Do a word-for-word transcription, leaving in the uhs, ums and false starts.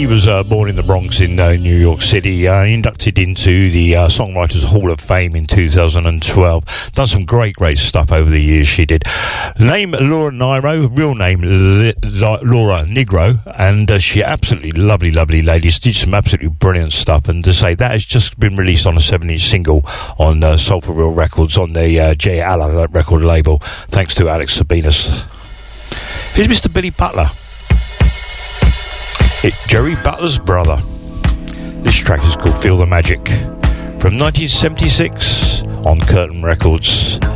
He was uh, born in the Bronx in uh, New York City, uh, inducted into the uh, Songwriters Hall of Fame in two thousand twelve. Done some great, great stuff over the years, she did. Name Laura Nyro, real name L- L- Laura Negro, and uh, she absolutely lovely, lovely lady. She did some absolutely brilliant stuff, and to say that has just been released on a seven inch single on uh, Soul for Real Records on the uh, J. Alla record label, thanks to Alex Sabinas. Here's Mister Billy Butler. It's Jerry Butler's brother. This track is called Feel the Magic from nineteen seventy-six on Curtain Records.